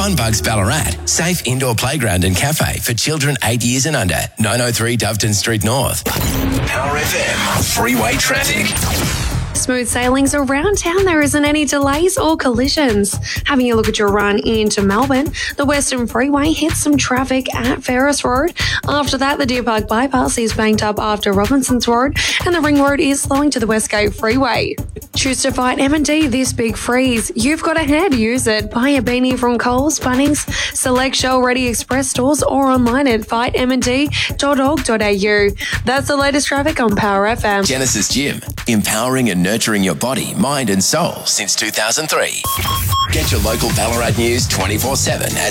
Fun Bugs Ballarat, safe indoor playground and cafe for children 8 years and under. 903 Doveton Street North. Power FM, freeway traffic. Smooth sailings around town. There isn't any delays or collisions. Having a look at your run into Melbourne, the Western Freeway hits some traffic at Ferris Road. After that, the Deer Park Bypass is banked up after Robinsons Road, and the Ring Road is slowing to the Westgate Freeway. Choose to fight M&D this big freeze. You've got a head, use it. Buy a beanie from Coles, Bunnings, select Shell Ready Express stores or online at fightmd.org.au. That's the latest traffic on Power FM. Genesis Gym, empowering and nurturing your body, mind and soul since 2003. Get your local Ballarat news 24/7 at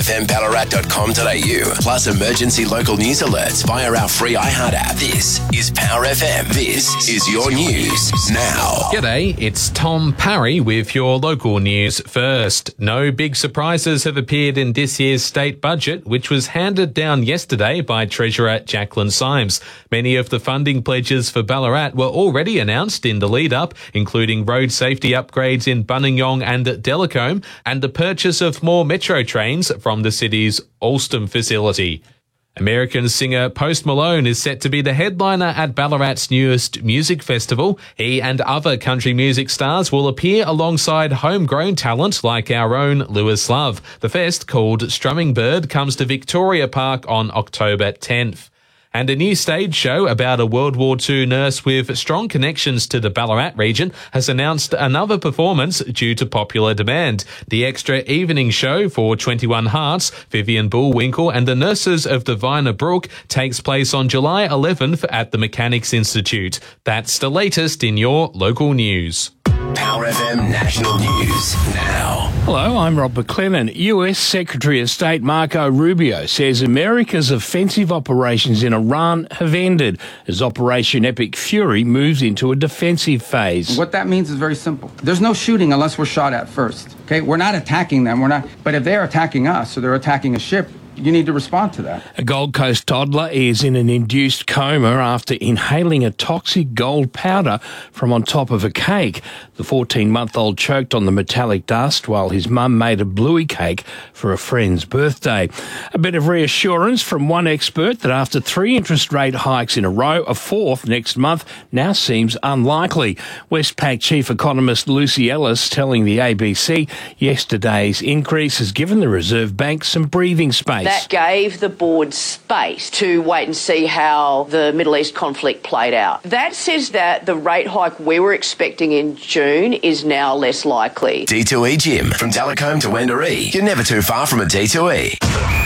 powerfmballarat.com.au. Plus emergency local news alerts via our free iHeart app. This is Power FM. This is your news now. G'day, it's Tom Parry with your local news first. No big surprises have appeared in this year's state budget, which was handed down yesterday by Treasurer Jacqueline Symes. Many of the funding pledges for Ballarat were already announced in the lead-up, including road safety upgrades in Buninyong and Delacombe, and the purchase of more metro trains from the city's Alston facility. American singer Post Malone is set to be the headliner at Ballarat's newest music festival. He and other country music stars will appear alongside homegrown talent like our own Lewis Love. The fest, called Strumming Bird, comes to Victoria Park on October 10th. And a new stage show about a World War II nurse with strong connections to the Ballarat region has announced another performance due to popular demand. The extra evening show for 21 Hearts, Vivian Bullwinkle and the Nurses of Divina Brook takes place on July 11th at the Mechanics Institute. That's the latest in your local news. Power FM National News now. Hello, I'm Rob McLennan. US Secretary of State Marco Rubio says America's offensive operations in Iran have ended as Operation Epic Fury moves into a defensive phase. What that means is very simple. There's no shooting unless we're shot at first. Okay, we're not attacking them. But if they're attacking us or they're attacking a ship, you need to respond to that. A Gold Coast toddler is in an induced coma after inhaling a toxic gold powder from on top of a cake. The 14-month-old choked on the metallic dust while his mum made a bluey cake for a friend's birthday. A bit of reassurance from one expert that after 3 interest rate hikes in a row, a fourth next month now seems unlikely. Westpac chief economist Lucy Ellis telling the ABC yesterday's increase has given the Reserve Bank some breathing space. That gave the board space to wait and see how the Middle East conflict played out. That says that the rate hike we were expecting in June is now less likely. D2E Gym, from Delacombe to Wendouree. You're never too far from a D2E.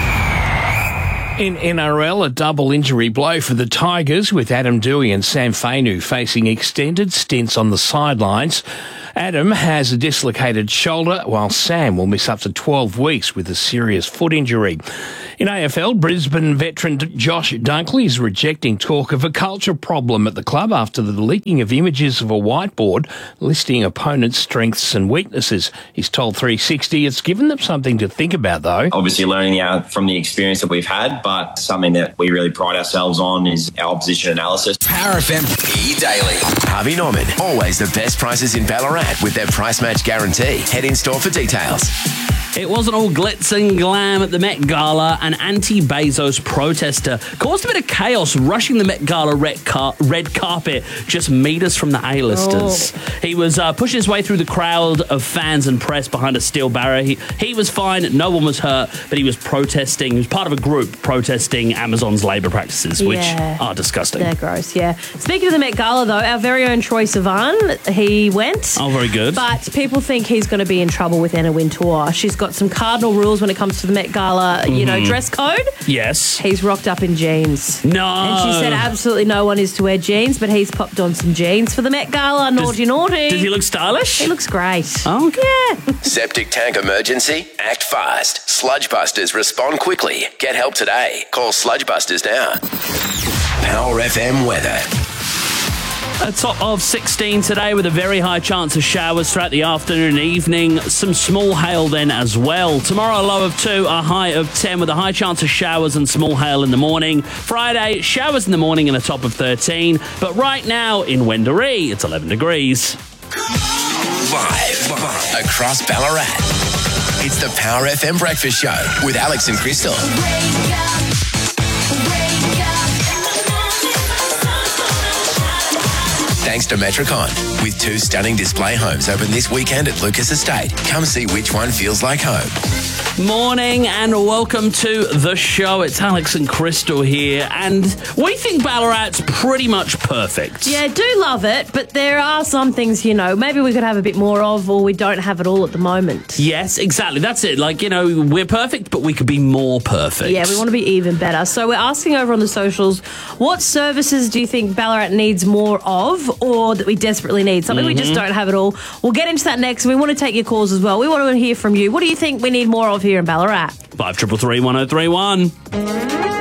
In NRL, a double injury blow for the Tigers, with Adam Doueihi and Sam Fainu facing extended stints on the sidelines. Adam has a dislocated shoulder, while Sam will miss up to 12 weeks with a serious foot injury. In AFL, Brisbane veteran Josh Dunkley is rejecting talk of a culture problem at the club after the leaking of images of a whiteboard listing opponents' strengths and weaknesses. He's told 360 it's given them something to think about, though. Obviously learning from the experience that we've had, but something that we really pride ourselves on is our opposition analysis. Power FM E-Daily. Harvey Norman, always the best prices in Ballarat with their price match guarantee. Head in store for details. It wasn't all glitz and glam at the Met Gala. An anti-Bezos protester caused a bit of chaos rushing the Met Gala red carpet just metres from the A-listers. Oh. He was pushing his way through the crowd of fans and press behind a steel barrier. He was fine, no one was hurt, but he was protesting. He was part of a group protesting Amazon's labour practices, which are disgusting. They're gross, yeah. Speaking of the Met Gala, though, our very own Troye Sivan, he went. Oh, very good. But people think he's going to be in trouble with Anna Wintour. She's got some cardinal rules when it comes to the Met Gala, you know, dress code. Yes. He's rocked up in jeans. No. And she said absolutely no one is to wear jeans, but he's popped on some jeans for the Met Gala. Naughty. Does he look stylish? He looks great. Oh, okay. Yeah. Septic tank emergency? Act fast. Sludge Busters respond quickly. Get help today. Call Sludge Busters now. Power FM weather. A top of 16 today with a very high chance of showers throughout the afternoon and evening. Some small hail then as well. Tomorrow, a low of 2, a high of 10 with a high chance of showers and small hail in the morning. Friday, showers in the morning and a top of 13. But right now in Wendouree, it's 11 degrees. Live across Ballarat. It's the Power FM Breakfast Show with Alex and Crystal. Thanks to Metricon. With 2 stunning display homes open this weekend at Lucas Estate. Come see which one feels like home. Morning and welcome to the show. It's Alex and Crystal here, and we think Ballarat's pretty much perfect. Yeah, do love it, but there are some things, maybe we could have a bit more of, or we don't have it all at the moment. Yes, exactly. That's it. We're perfect, but we could be more perfect. Yeah, we want to be even better. So we're asking over on the socials, what services do you think Ballarat needs more of, or that we desperately need? Something we just don't have at all. We'll get into that next. We want to take your calls as well. We want to hear from you. What do you think we need more of here in Ballarat? 533 1031.